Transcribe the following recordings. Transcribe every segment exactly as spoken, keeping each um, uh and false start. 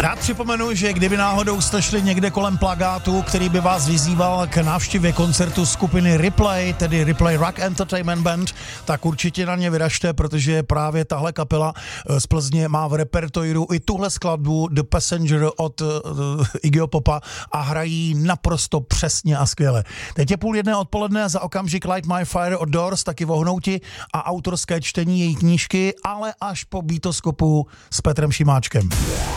Rád připomenu, že kdyby náhodou jste šli někde kolem plakátu, který by vás vyzýval k návštěvě koncertu skupiny Replay, tedy Replay Rock Entertainment Band, tak určitě na ně vyražte, protože právě tahle kapela z Plzně má v repertoiru i tuhle skladbu The Passenger od uh, Iggyho Popa a hrají naprosto přesně a skvěle. Teď je půl jedné odpoledne, za okamžik Light My Fire od Doors, taky vohnouti a autorské čtení její knížky, ale až po Beatoskopu s Petrem Šimáčkem.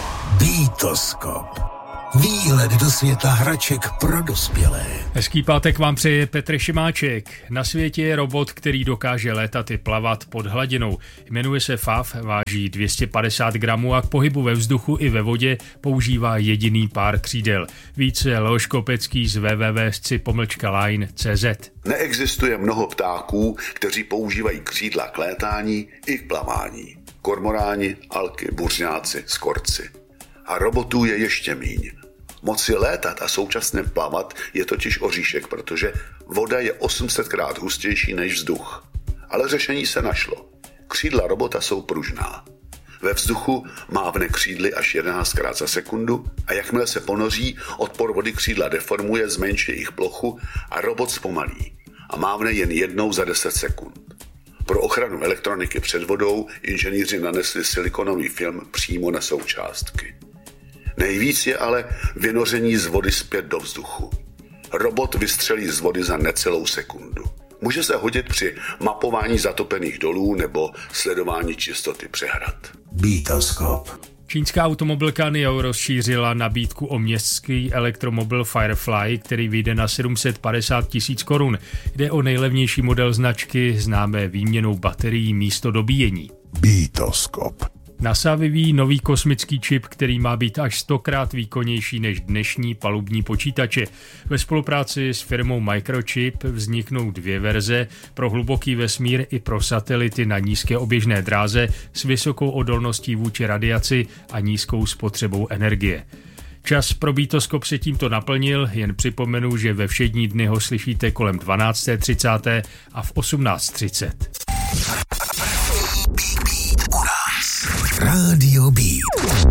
Beatoskop. Výlet do světa hraček pro dospělé. Hezký pátek vám přeje Petr Šimáček. Na světě je robot, který dokáže létat i plavat pod hladinou. Jmenuje se Fav, váží dvě stě padesát gramů a k pohybu ve vzduchu i ve vodě používá jediný pár křídel. Více Leoš Kopecký z w w w tečka sci pomlčka line tečka c z. Neexistuje mnoho ptáků, kteří používají křídla k létání i k plavání. Kormoráni, alky, buřňáci, skorci. A robotů je ještě míň. Moci létat a současně plavat je totiž oříšek, protože voda je osm set krát hustější než vzduch. Ale řešení se našlo. Křídla robota jsou pružná. Ve vzduchu mávne křídly až jedenáct krát za sekundu a jakmile se ponoří, odpor vody křídla deformuje, zmenšuje jejich plochu a robot zpomalí. A mávne jen jednou za deset sekund. Pro ochranu elektroniky před vodou inženýři nanesli silikonový film přímo na součástky. Nejvíc je ale vynoření z vody zpět do vzduchu. Robot vystřelí z vody za necelou sekundu. Může se hodit při mapování zatopených dolů nebo sledování čistoty přehrad. Beatoskop. Čínská automobilka Nio rozšířila nabídku o městský elektromobil Firefly, který vyjde na sedm set padesát tisíc korun. Jde o nejlevnější model značky, známé výměnou baterií místo dobíjení. Beatoskop. NASA vyvíjí nový kosmický čip, který má být až stokrát výkonnější než dnešní palubní počítače. Ve spolupráci s firmou Microchip vzniknou dvě verze pro hluboký vesmír i pro satelity na nízké oběžné dráze s vysokou odolností vůči radiaci a nízkou spotřebou energie. Čas pro Beatoskop se tímto naplnil, jen připomenu, že ve všední dny ho slyšíte kolem dvanácté třicet a v osmnáct třicet. Radio Beat.